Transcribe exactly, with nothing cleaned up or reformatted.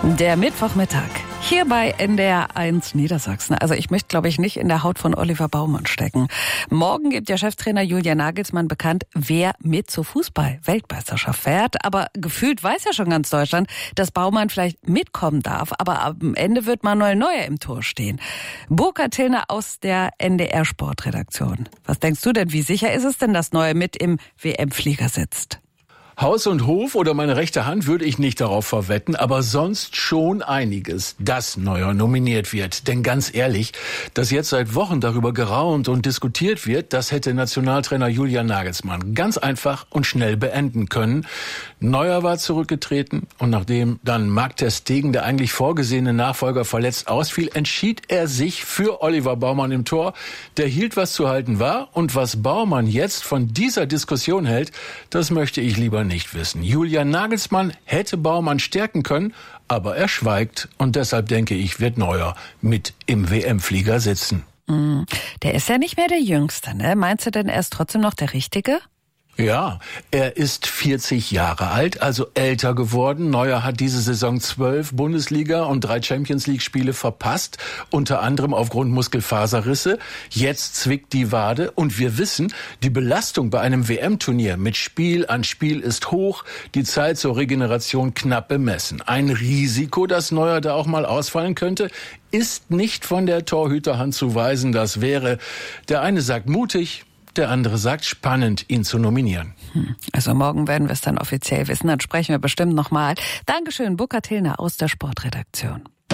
Der Mittwochmittag hier bei N D R eins Niedersachsen. Also ich möchte, glaube ich, nicht in der Haut von Oliver Baumann stecken. Morgen gibt der Cheftrainer Julian Nagelsmann bekannt, wer mit zur Fußball-Weltmeisterschaft fährt. Aber gefühlt weiß ja schon ganz Deutschland, dass Baumann vielleicht mitkommen darf. Aber am Ende wird Manuel Neuer im Tor stehen. Burkhard Tillner aus der N D R Sportredaktion. Was denkst du denn, wie sicher ist es denn, dass Neuer mit im W M-Flieger sitzt? Haus und Hof oder meine rechte Hand würde ich nicht darauf verwetten, aber sonst schon einiges, dass Neuer nominiert wird. Denn ganz ehrlich, dass jetzt seit Wochen darüber geraunt und diskutiert wird, das hätte Nationaltrainer Julian Nagelsmann ganz einfach und schnell beenden können. Neuer war zurückgetreten und nachdem dann Marc ter Stegen, der eigentlich vorgesehene Nachfolger, verletzt ausfiel, entschied er sich für Oliver Baumann im Tor. Der hielt, was zu halten war, und was Baumann jetzt von dieser Diskussion hält, das möchte ich lieber nicht wissen. Julian Nagelsmann hätte Baumann stärken können, aber er schweigt und deshalb denke ich, wird Neuer mit im W M-Flieger sitzen. Mm, der ist ja nicht mehr der Jüngste, ne? Meinst du denn, er ist trotzdem noch der Richtige? Ja, er ist vierzig Jahre alt, also älter geworden. Neuer hat diese Saison zwölf Bundesliga- und drei Champions-League-Spiele verpasst, unter anderem aufgrund Muskelfaserrisse. Jetzt zwickt die Wade und wir wissen, die Belastung bei einem W M-Turnier mit Spiel an Spiel ist hoch, die Zeit zur Regeneration knapp bemessen. Ein Risiko, dass Neuer da auch mal ausfallen könnte, ist nicht von der Torhüterhand zu weisen. Das wäre, der eine sagt mutig, der andere sagt spannend, ihn zu nominieren. Also morgen werden wir es dann offiziell wissen, dann sprechen wir bestimmt nochmal. Dankeschön, Burkhard Tillner aus der Sportredaktion.